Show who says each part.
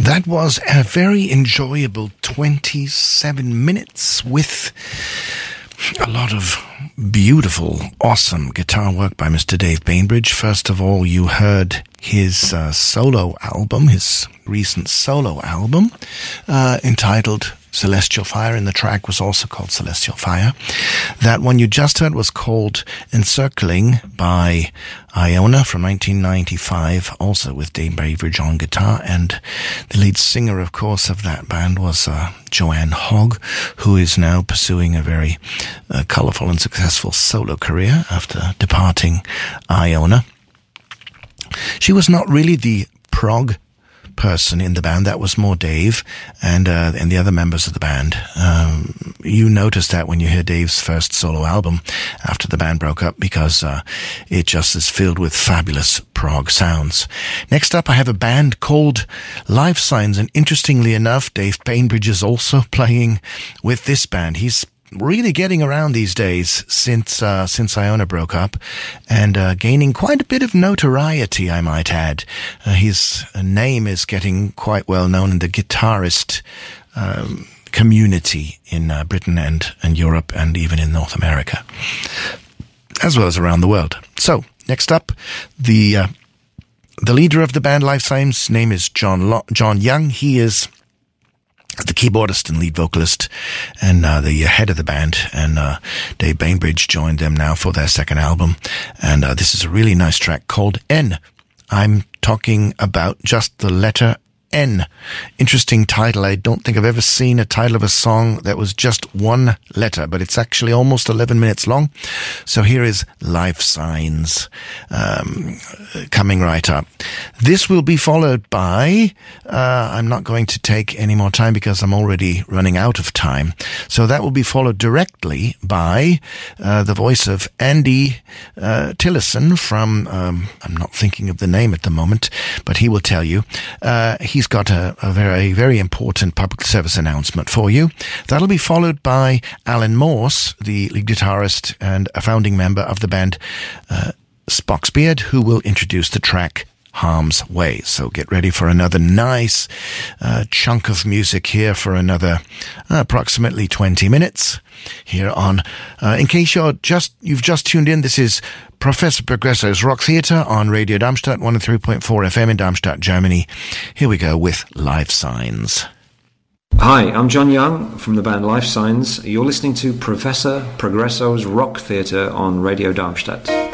Speaker 1: That was a very enjoyable 27 minutes with a lot of beautiful, awesome guitar work by Mr. Dave Bainbridge. First of all, you heard his solo album, his recent solo album, entitled Celestial Fire, and the track was also called Celestial Fire. That one you just heard was called Encircling by Iona from 1995, also with Dave Bainbridge on guitar, and the lead singer, of course, of that band was Joanne Hogg, who is now pursuing a very colourful and successful solo career after departing Iona. She was not really the prog person in the band. That was more Dave and the other members of the band. You notice that when you hear Dave's first solo album after the band broke up, because it just is filled with fabulous prog sounds. Next up, I have a band called Life Signs, and interestingly enough, Dave Bainbridge is also playing with this band. He's really getting around these days since Iona broke up, and gaining quite a bit of notoriety, I might add. His name is getting quite well known in the guitarist community in Britain and Europe, and even in North America, as well as around the world. So, next up, the leader of the band Life Signs' name is John Young. He is the keyboardist and lead vocalist and the head of the band, and Dave Bainbridge joined them now for their second album, and this is a really nice track called N. I'm talking about just the letter N. Interesting title. I don't think I've ever seen a title of a song that was just one letter, but it's actually almost 11 minutes long. So here is Life Signs coming right up. This will be followed by, I'm not going to take any more time because I'm already running out of time. So that will be followed directly by the voice of Andy Tillison from, I'm not thinking of the name at the moment, but he will tell you. He's got a very, very important public service announcement for you. That'll be followed by Alan Morse, the lead guitarist and a founding member of the band Spocksbeard, who will introduce the track Harm's Way. So get ready for another nice chunk of music here for another approximately 20 minutes here on, in case you've just tuned in, this is Professor Progresso's Rock Theatre on Radio Darmstadt 103.4 FM in Darmstadt, Germany. Here we go with Life Signs.
Speaker 2: Hi, I'm John Young from the band Life Signs. You're listening to Professor Progresso's Rock Theatre on Radio Darmstadt.